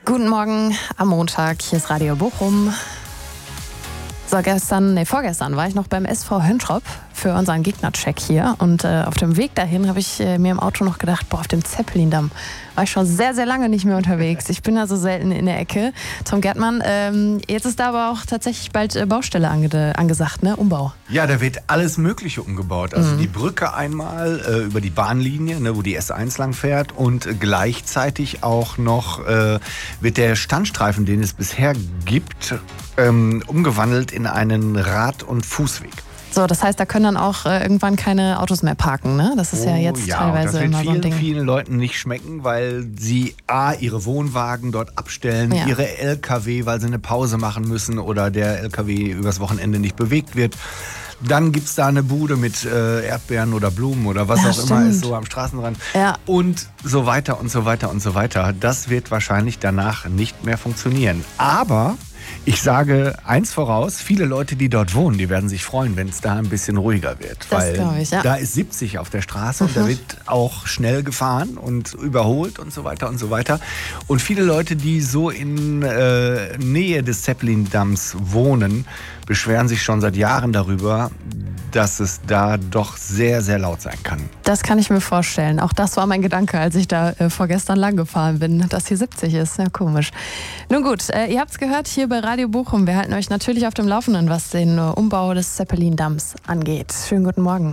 Guten Morgen am Montag, hier ist Radio Bochum. So, vorgestern war ich noch beim SV Höntrop für unseren Gegnercheck hier. Und auf dem Weg dahin habe ich mir im Auto noch gedacht, auf dem Zeppelindamm war ich schon sehr, sehr lange nicht mehr unterwegs. Ich bin da so selten in der Ecke. Tom Gärtmann, jetzt ist da aber auch tatsächlich bald Baustelle angesagt, ne? Umbau. Ja, da wird alles Mögliche umgebaut. Also die Brücke einmal über die Bahnlinie, ne, wo die S1 lang fährt. Und gleichzeitig auch noch wird der Standstreifen, den es bisher gibt, umgewandelt in einen Rad- und Fußweg. So, das heißt, da können dann auch irgendwann keine Autos mehr parken, ne? Das ist ja jetzt teilweise immer so ein Ding. Das wird vielen Leuten nicht schmecken, weil sie ihre Wohnwagen dort abstellen, ihre LKW, weil sie eine Pause machen müssen oder der LKW übers Wochenende nicht bewegt wird. Dann gibt's da eine Bude mit Erdbeeren oder Blumen oder was auch immer ist so am Straßenrand. Ja. Und so weiter und so weiter und so weiter. Das wird wahrscheinlich danach nicht mehr funktionieren. Aber ich sage eins voraus, viele Leute, die dort wohnen, die werden sich freuen, wenn es da ein bisschen ruhiger wird. Das glaube ich, ja. Da ist 70 auf der Straße und da wird auch schnell gefahren und überholt und so weiter und so weiter. Und viele Leute, die so in Nähe des Zeppelindamm wohnen, beschweren sich schon seit Jahren darüber, dass es da doch sehr, sehr laut sein kann. Das kann ich mir vorstellen. Auch das war mein Gedanke, als ich da vorgestern lang gefahren bin, dass hier 70 ist. Ja, komisch. Nun gut, ihr habt es gehört hier bei Radio Bochum. Wir halten euch natürlich auf dem Laufenden, was den Umbau des Zeppelindamm angeht. Schönen guten Morgen.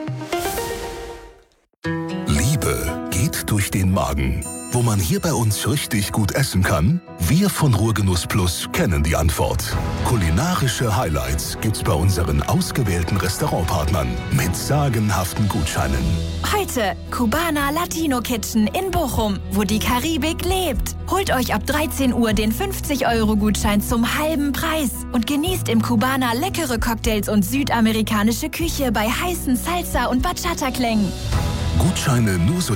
Liebe geht durch den Magen. Wo man hier bei uns richtig gut essen kann? Wir von Ruhrgenuss Plus kennen die Antwort. Kulinarische Highlights gibt's bei unseren ausgewählten Restaurantpartnern mit sagenhaften Gutscheinen. Heute Cubana Latino Kitchen in Bochum, wo die Karibik lebt. Holt euch ab 13 Uhr den 50-Euro-Gutschein zum halben Preis und genießt im Cubana leckere Cocktails und südamerikanische Küche bei heißen Salsa- und Bachata-Klängen. Gutscheine nur so